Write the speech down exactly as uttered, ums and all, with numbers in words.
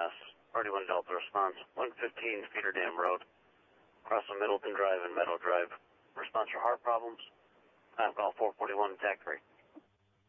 S. forty-one Delta response, one fifteen Feeder Dam Road, across from Middleton Drive and Meadow Drive. Response for heart problems. Time call four forty-one, attack three.